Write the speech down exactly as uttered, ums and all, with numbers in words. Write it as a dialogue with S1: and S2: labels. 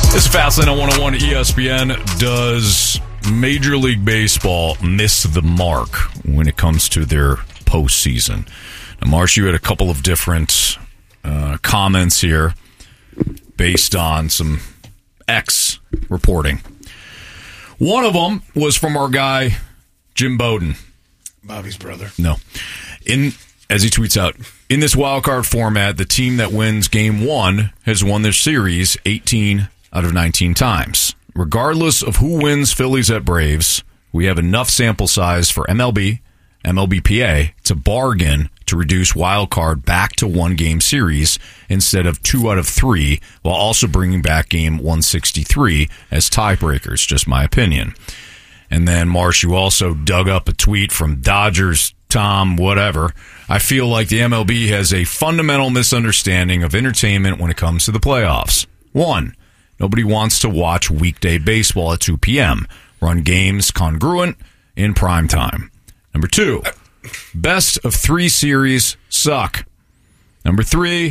S1: This is Fastlane on one oh one E S P N. Does Major League Baseball miss the mark when it comes to their postseason? Now, Marsh, you had a couple of different uh, comments here based on some X reporting. One of them was from our guy, Jim Bowden.
S2: Bobby's brother.
S1: No. In As he tweets out, in this wildcard format, the team that wins game one has won their series eighteen out of nineteen times. Regardless of who wins Phillies at Braves, we have enough sample size for M L B, M L B P A to bargain to reduce wildcard back to one-game series instead of two out of three, while also bringing back game one sixty-three as tiebreakers. Just my opinion. And then, Marsh, you also dug up a tweet from Dodgers Tom whatever. I feel like the M L B has a fundamental misunderstanding of entertainment when it comes to the playoffs. One, nobody wants to watch weekday baseball at two p.m. Run games congruent in prime time. Number two, best of three series suck. Number three,